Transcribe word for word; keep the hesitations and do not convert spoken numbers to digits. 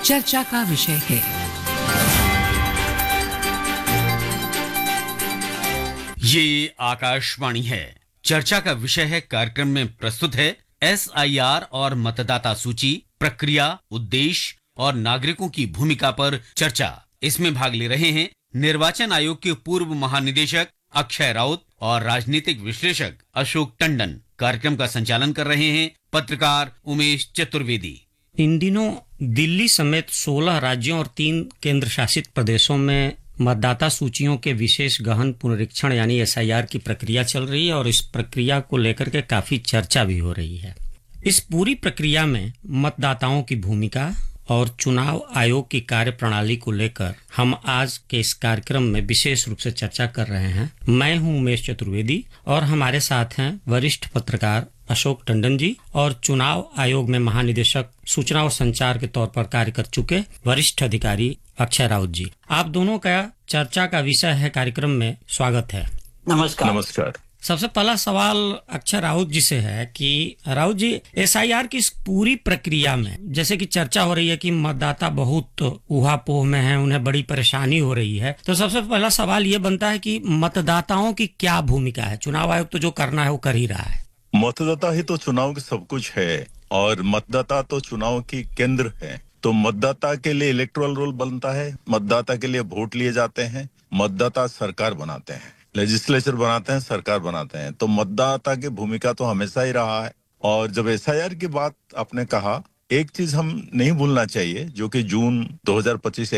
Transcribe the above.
चर्चा का विषय है। ये आकाशवाणी है। चर्चा का विषय है कार्यक्रम में प्रस्तुत है एस आई आर और मतदाता सूची, प्रक्रिया, उद्देश्य और नागरिकों की भूमिका पर चर्चा। इसमें भाग ले रहे हैं निर्वाचन आयोग के पूर्व महानिदेशक अक्षय राउत और राजनीतिक विश्लेषक अशोक टंडन। कार्यक्रम का संचालन कर रहे हैं पत्रकार उमेश चतुर्वेदी। इन दिनों दिल्ली समेत सोलह राज्यों और तीन केंद्र शासित प्रदेशों में मतदाता सूचियों के विशेष गहन पुनरीक्षण यानी एस आई आर की प्रक्रिया चल रही है और इस प्रक्रिया को लेकर के काफी चर्चा भी हो रही है। इस पूरी प्रक्रिया में मतदाताओं की भूमिका और चुनाव आयोग की कार्य प्रणाली को लेकर हम आज के इस कार्यक्रम में विशेष रूप से चर्चा कर रहे हैं। मैं हूं उमेश चतुर्वेदी और हमारे साथ हैं वरिष्ठ पत्रकार अशोक टंडन जी और चुनाव आयोग में महानिदेशक सूचना और संचार के तौर पर कार्य कर चुके वरिष्ठ अधिकारी अक्षय राउत जी। आप दोनों का चर्चा का विषय है कार्यक्रम में स्वागत है। नमस्कार। नमस्कार। सबसे पहला सवाल अक्षय राउत जी से है कि राउत जी, एस आई आर की इस पूरी प्रक्रिया में जैसे कि चर्चा हो रही है कि मतदाता बहुत ऊहापोह में है, उन्हें बड़ी परेशानी हो रही है, तो सबसे पहला सवाल ये बनता है कि मतदाताओं की क्या भूमिका है? चुनाव आयोग तो जो करना है वो कर ही रहा है। मतदाता ही तो चुनाव के सब कुछ है और मतदाता तो चुनाव की केंद्र है। तो मतदाता के लिए इलेक्टोरल रोल बनता है, मतदाता के लिए वोट लिए जाते हैं, मतदाता सरकार बनाते हैं, लेजिस्लेचर बनाते हैं, सरकार बनाते हैं। तो मतदाता की भूमिका तो हमेशा ही रहा है। और जब एस आई आर की बात आपने कहा, एक चीज हम नहीं भूलना चाहिए जो कि जून दो हज़ार पच्चीस